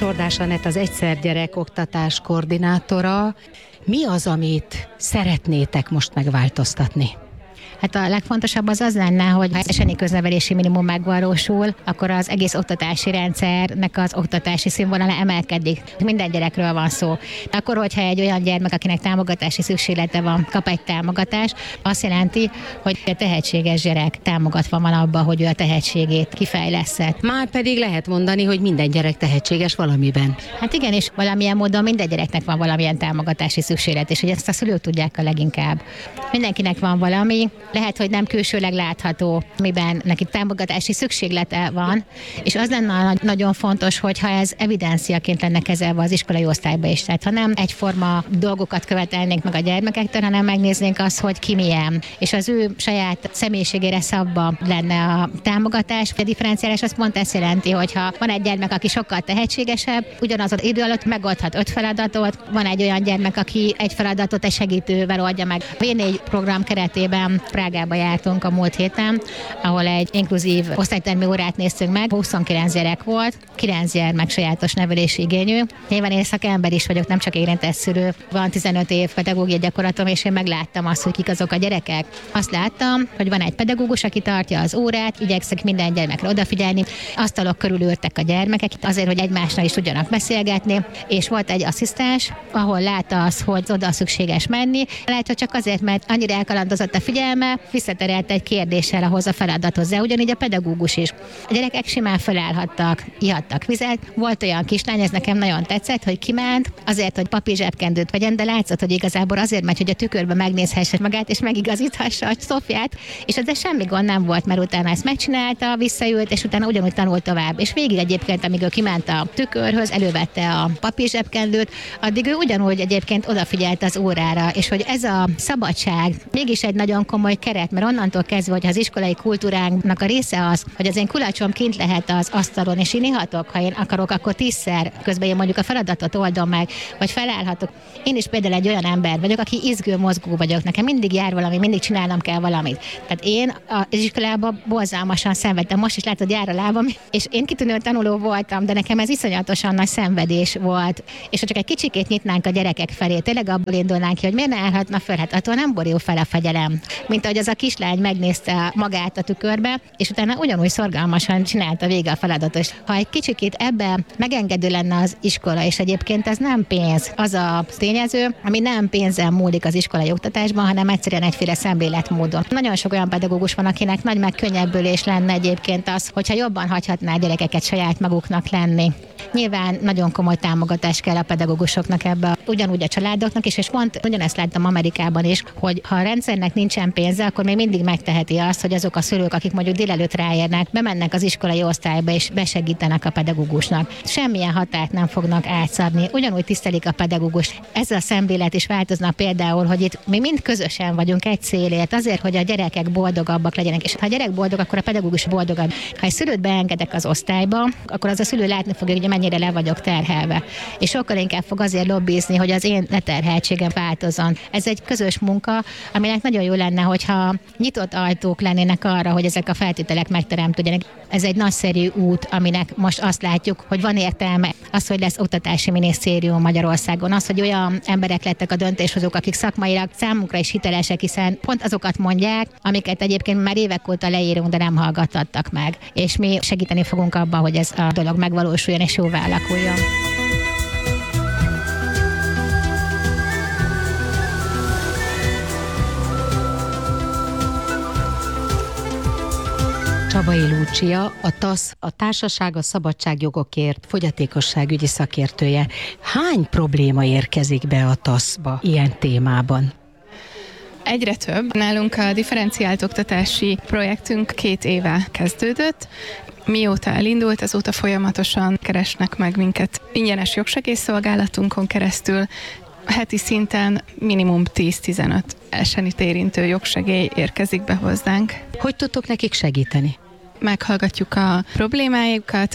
Sordás Anett, az Egyszer Gyerek oktatás koordinátora. Mi az, amit szeretnétek most megváltoztatni? Hát a legfontosabb az lenne, hogy ha eseni köznevelési minimum megvalósul, akkor az egész oktatási rendszernek az oktatási színvonala emelkedik. Minden gyerekről van szó. De akkor, hogyha egy olyan gyermek, akinek támogatási szükséglete van, kap egy támogatást, azt jelenti, hogy a tehetséges gyerek támogatva van abba, hogy ő a tehetségét kifejlesztett. Már pedig lehet mondani, hogy minden gyerek tehetséges valamiben. Hát igen, és valamilyen módon minden gyereknek van valamilyen támogatási szükséglet, és hogy ezt a szülők tudják a leginkább. Mindenkinek van valami, lehet, hogy nem külsőleg látható, miben neki támogatási szükséglete van, és az lenne nagyon fontos, hogyha ez evidenciaként lenne kezelve az iskolai osztályba is. Tehát ha nem egyforma dolgokat követelnénk meg a gyermekektől, hanem megnéznénk azt, hogy ki milyen, és az ő saját személyiségére szabva lenne a támogatás. A differenciálás az pont ezt jelenti, hogyha van egy gyermek, aki sokkal tehetségesebb, ugyanaz az idő alatt megoldhat 5 feladatot, van egy olyan gyermek, aki egy feladatot egy segítővel oldja meg. A V4 program keretében Prágába jártunk a múlt héten, ahol egy inkluzív osztálytermi órát néztünk meg. 29 gyerek volt, 9 gyermek sajátos nevelési igényű. Nyilván én szakember is vagyok, nem csak érintett szülő. Van 15 év pedagógiai gyakorlatom, és én megláttam azt, hogy kik azok a gyerekek. Azt láttam, hogy van egy pedagógus, aki tartja az órát, igyekszik minden gyermekre odafigyelni. Asztalok körül ültek a gyermekek, azért, hogy egymással is tudjanak beszélgetni, és volt egy asszisztens, ahol látta az, hogy oda szükséges menni. Lehet, hogy csak azért, mert annyira elkalandozott a figyelme, visszaterelt egy kérdéssel ahhoz a feladathoz, de ugyanígy a pedagógus is. A gyerekek simán felállhattak, ihattak vizet. Volt olyan kislány, ez nekem nagyon tetszett, hogy kiment azért, hogy papír zsebkendőt vegyen, de látszott, hogy igazából azért megy, hogy a tükörbe megnézhesse magát és megigazíthassa a Szófiát, és ezzel semmi gond nem volt, mert utána ezt megcsinálta, visszaült, és utána ugyanúgy tanult tovább. És végig egyébként, amíg ő kiment a tükörhöz, elővette a papír zsebkendőt, addig ő ugyanúgy egyébként odafigyelt az órára, és hogy ez a szabadság mégis egy nagyon komoly keret, mert onnantól kezdve, hogy az iskolai kultúránknak a része az, hogy az én kulacsom kint lehet az asztalon, és én ihatok, ha én akarok, akkor 10-szer, közben én mondjuk a feladatot oldom meg, vagy felállhatok. Én is például egy olyan ember vagyok, aki izgő, mozgó vagyok, nekem mindig jár valami, mindig csinálnom kell valamit. Tehát én az iskolában borzalmasan szenvedtem, most is látod, jár a lábam, és én kitűnő tanuló voltam, de nekem ez iszonyatosan nagy szenvedés volt. És ha csak egy kicsikét nyitnánk a gyerekek felé, tényleg abból indulnánk ki, hogy miért ne állhatna föl, hát attól nem borul fel a fegyelem. Mint ahogy az a kislány megnézte magát a tükörbe, és utána ugyanúgy szorgalmasan csinálta végig a feladatot. És ha egy kicsikét ebben megengedő lenne az iskola, és egyébként ez nem pénz, az a tényező, ami nem pénzzel múlik az iskolai oktatásban, hanem egyszerűen egyféle szemléletmódon. Nagyon sok olyan pedagógus van, akinek nagy megkönnyebbülés lenne egyébként az, hogyha jobban hagyhatná a gyerekeket saját maguknak lenni. Nyilván nagyon komoly támogatás kell a pedagógusoknak ebbe, ugyanúgy a családoknak is, és pont ugyanezt láttam Amerikában is, hogy ha a rendszernek nincsen pénze, akkor még mindig megteheti azt, hogy azok a szülők, akik mondjuk délelőtt ráérnek, bemennek az iskolai osztályba és besegítenek a pedagógusnak. Semmilyen határt nem fognak átszabni, ugyanúgy tisztelik a pedagógust. Ez a szemlélet is változna például, hogy itt mi mind közösen vagyunk egy célért, azért, hogy a gyerekek boldogabbak legyenek, és ha a gyerek boldog, akkor a pedagógus boldogabb. Ha egy szülőt beengedek az osztályba, akkor az a szülő látni fogja, hogy mennyire le vagyok terhelve. És sokkal inkább fog azért lobbizni, hogy az én leterheltségem változzon. Ez egy közös munka, aminek nagyon jó lenne, hogyha nyitott ajtók lennének arra, hogy ezek a feltételek megteremtődjenek. Ez egy nagyszerű út, aminek most azt látjuk, hogy van értelme. Az, hogy lesz oktatási minisztérium Magyarországon, az, hogy olyan emberek lettek a döntéshozók, akik szakmailag számunkra is hitelesek, hiszen pont azokat mondják, amiket egyébként már évek óta leírunk, de nem hallgattattak meg. És mi segíteni fogunk abban, hogy ez a dolog megvalósuljon és jóvá alakuljon. Csabai Lúcia, a TASZ, a Társaság a Szabadságjogokért fogyatékosságügyi szakértője. Hány probléma érkezik be a TASZ-ba ilyen témában? Egyre több. Nálunk a differenciált oktatási projektünk 2 éve kezdődött. Mióta elindult, azóta folyamatosan keresnek meg minket ingyenes jogsegélyszolgálatunkon keresztül. Heti szinten minimum 10-15 esenit érintő jogsegély érkezik be hozzánk. Hogy tudtok nekik segíteni? Meghallgatjuk a problémájukat,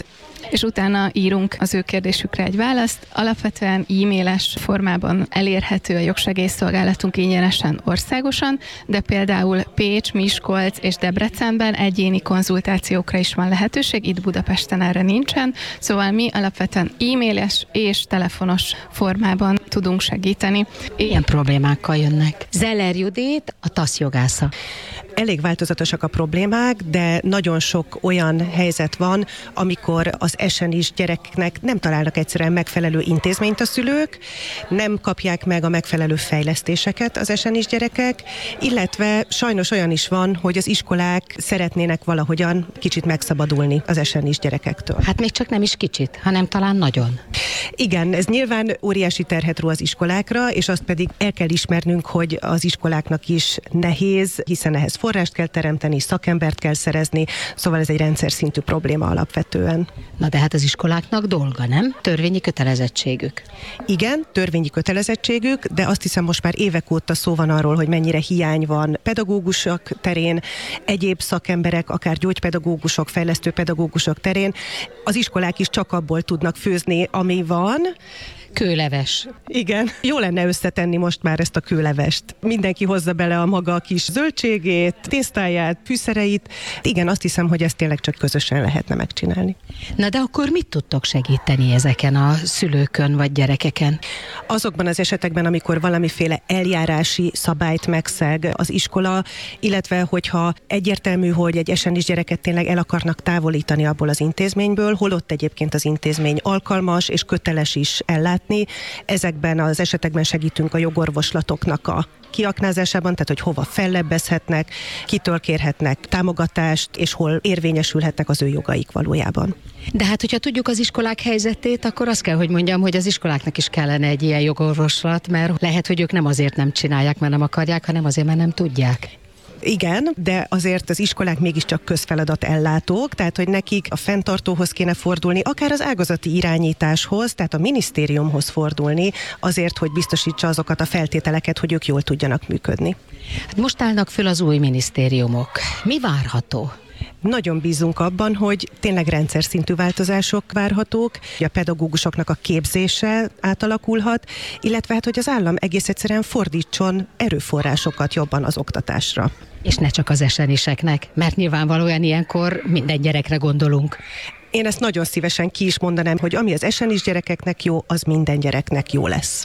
és utána írunk az ő kérdésükre egy választ. Alapvetően e-mailes formában elérhető a jogsegélyszolgálatunk ingyenesen országosan, de például Pécs, Miskolc és Debrecenben egyéni konzultációkra is van lehetőség, itt Budapesten erre nincsen, szóval mi alapvetően e-mailes és telefonos formában tudunk segíteni. Ilyen problémákkal jönnek. Zeller Judit, a TASZ jogásza. Elég változatosak a problémák, de nagyon sok olyan helyzet van, amikor az SNIS gyereknek nem találnak egyszerűen megfelelő intézményt a szülők, nem kapják meg a megfelelő fejlesztéseket az SNIS gyerekek, illetve sajnos olyan is van, hogy az iskolák szeretnének valahogyan kicsit megszabadulni az SNIS gyerekektől. Hát még csak nem is kicsit, hanem talán nagyon. Igen, ez nyilván óriási terhet ró az iskolákra, és azt pedig el kell ismernünk, hogy az iskoláknak is nehéz, hiszen ehhez forrást kell teremteni, szakembert kell szerezni, szóval ez egy rendszer szintű probléma alapvetően. Na de hát az iskoláknak dolga, nem? Törvényi kötelezettségük. Igen, törvényi kötelezettségük, de azt hiszem most már évek óta szó van arról, hogy mennyire hiány van pedagógusok terén, egyéb szakemberek, akár gyógypedagógusok, fejlesztő pedagógusok terén. Az iskolák is csak abból tudnak főzni, ami van. Kőleves. Igen, jó lenne összetenni most már ezt a kőlevest. Mindenki hozza bele a maga kis zöldségét, tésztáját, fűszereit. Igen, azt hiszem, hogy ezt tényleg csak közösen lehetne megcsinálni. Na de akkor mit tudtok segíteni ezeken a szülőkön vagy gyerekeken? Azokban az esetekben, amikor valamiféle eljárási szabályt megszeg az iskola, illetve hogyha egyértelmű, hogy egy SNIS gyereket tényleg el akarnak távolítani abból az intézményből, holott egyébként az intézmény alkalmas és köteles is ellátni. Ezekben az esetekben segítünk a jogorvoslatoknak a kiaknázásában, tehát hogy hova fellebbezhetnek, kitől kérhetnek támogatást, és hol érvényesülhetnek az ő jogaik valójában. De hát, hogyha tudjuk az iskolák helyzetét, akkor azt kell, hogy mondjam, hogy az iskoláknak is kellene egy ilyen jogorvoslat, mert lehet, hogy ők nem azért nem csinálják, mert nem akarják, hanem azért, mert nem tudják. Igen, de azért az iskolák mégiscsak közfeladat ellátók, tehát hogy nekik a fenntartóhoz kéne fordulni, akár az ágazati irányításhoz, tehát a minisztériumhoz fordulni, azért, hogy biztosítsa azokat a feltételeket, hogy ők jól tudjanak működni. Hát most állnak föl az új minisztériumok. Mi várható? Nagyon bízunk abban, hogy tényleg rendszer szintű változások várhatók, hogy a pedagógusoknak a képzése átalakulhat, illetve hát, hogy az állam egész egyszerűen fordítson erőforrásokat jobban az oktatásra. És ne csak az SNIS-eknek, mert nyilvánvalóan ilyenkor minden gyerekre gondolunk. Én ezt nagyon szívesen ki is mondanám, hogy ami az SNIS gyerekeknek jó, az minden gyereknek jó lesz.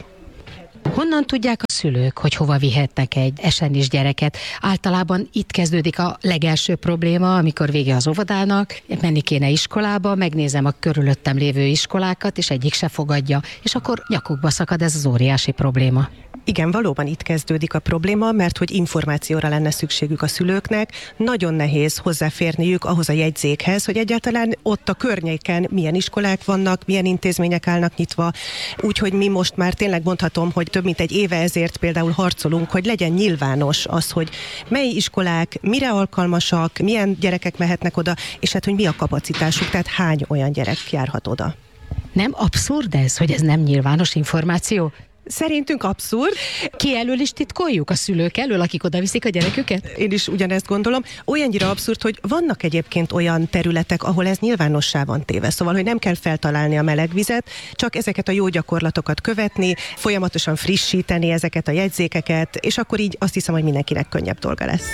Honnan tudják a szülők, hogy hova vihetnek egy SNIS gyereket? Általában itt kezdődik a legelső probléma, amikor vége az óvodának, menni kéne iskolába, megnézem a körülöttem lévő iskolákat, és egyik se fogadja, és akkor nyakukba szakad ez az óriási probléma. Igen, valóban itt kezdődik a probléma, mert hogy információra lenne szükségük a szülőknek, nagyon nehéz hozzáférniük ahhoz a jegyzékhez, hogy egyáltalán ott a környéken milyen iskolák vannak, milyen intézmények állnak nyitva, úgyhogy mi most már tényleg mondhatom, hogy több mint egy éve ezért például harcolunk, hogy legyen nyilvános az, hogy mely iskolák mire alkalmasak, milyen gyerekek mehetnek oda, és hát hogy mi a kapacitásuk, tehát hány olyan gyerek járhat oda. Nem abszurd ez, hogy ez nem nyilvános információ? Szerintünk abszurd. Ki elől is titkoljuk, a szülők elől, akik oda viszik a gyereküket? Én is ugyanezt gondolom. Olyannyira abszurd, hogy vannak egyébként olyan területek, ahol ez nyilvánossá van téve. Szóval, hogy nem kell feltalálni a meleg vizet, csak ezeket a jó gyakorlatokat követni, folyamatosan frissíteni ezeket a jegyzékeket, és akkor így azt hiszem, hogy mindenkinek könnyebb dolga lesz.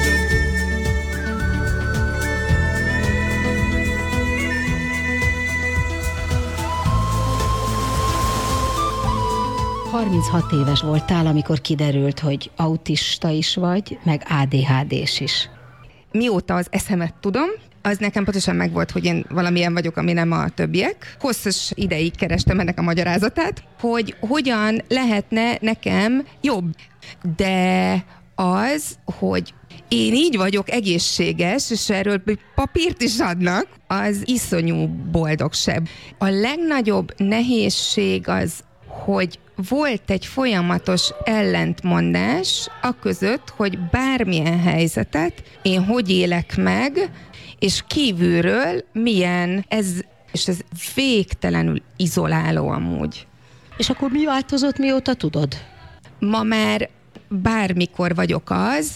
...36 éves voltál, amikor kiderült, hogy autista is vagy, meg ADHD-s is. Mióta az eszemet tudom, az nekem pontosan megvolt, hogy én valamilyen vagyok, ami nem a többiek. Hosszas ideig kerestem ennek a magyarázatát, hogy hogyan lehetne nekem jobb. De az, hogy én így vagyok egészséges, és erről papírt is adnak, az iszonyú boldogság. A legnagyobb nehézség az, hogy volt egy folyamatos ellentmondás aközött, hogy bármilyen helyzetet én hogy élek meg, és kívülről milyen ez, és ez végtelenül izoláló amúgy. És akkor mi változott, mióta tudod? Ma már bármikor vagyok az,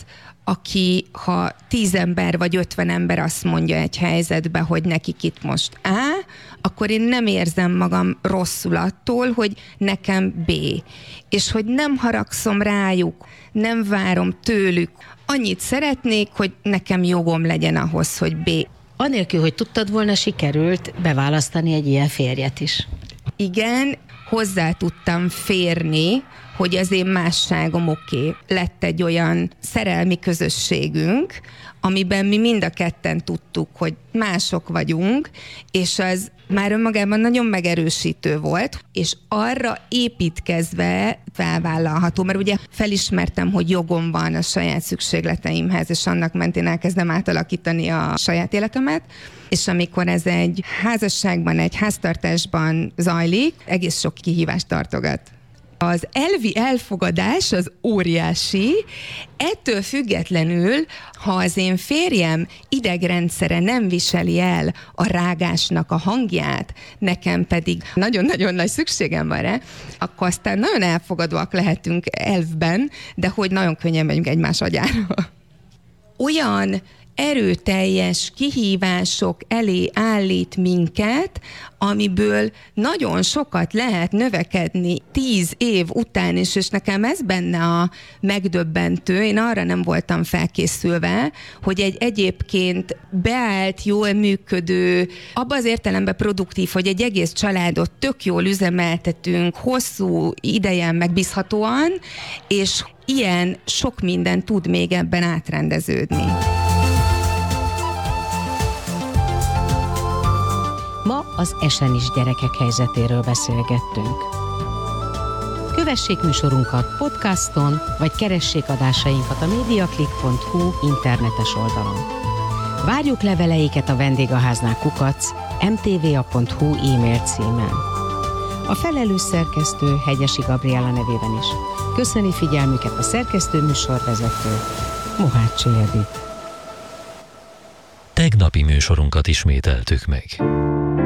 aki ha 10 ember vagy 50 ember azt mondja egy helyzetbe, hogy nekik itt most A, akkor én nem érzem magam rosszul attól, hogy nekem B. És hogy nem haragszom rájuk, nem várom tőlük. Annyit szeretnék, hogy nekem jogom legyen ahhoz, hogy B. Anélkül, hogy tudtad volna, sikerült beválasztani egy ilyen férjet is. Igen, hozzá tudtam férni, hogy az én másságom oké. Lett egy olyan szerelmi közösségünk, amiben mi mind a ketten tudtuk, hogy mások vagyunk, és az már önmagában nagyon megerősítő volt, és arra építkezve felvállalható, mert ugye felismertem, hogy jogom van a saját szükségleteimhez, és annak mentén elkezdem átalakítani a saját életemet, és amikor ez egy házasságban, egy háztartásban zajlik, egész sok kihívást tartogat. Az elvi elfogadás az óriási, ettől függetlenül, ha az én férjem idegrendszere nem viseli el a rágásnak a hangját, nekem pedig nagyon-nagyon nagy szükségem van rá, akkor aztán nagyon elfogadóak lehetünk elvben, de hogy nagyon könnyen megyünk egymás agyára. Olyan erőteljes kihívások elé állít minket, amiből nagyon sokat lehet növekedni 10 év után is, és nekem ez benne a megdöbbentő. Én arra nem voltam felkészülve, hogy egy egyébként beállt, jól működő, abban az értelemben produktív, hogy egy egész családot tök jól üzemeltetünk, hosszú idejen megbízhatóan, és ilyen sok minden tud még ebben átrendeződni. Ma az esenis gyerekek helyzetéről beszélgettünk. Kövessék műsorunkat podcaston, vagy keressék adásainkat a mediaclick.hu internetes oldalon. Várjuk leveleiket a vendégháznál @mtva.hu e-mail címen. A felelős szerkesztő Hegyesi Gabriella nevében is köszöni figyelmüket a szerkesztő műsorvezető Mohácsi Edith. Tegnapi műsorunkat ismételtük meg.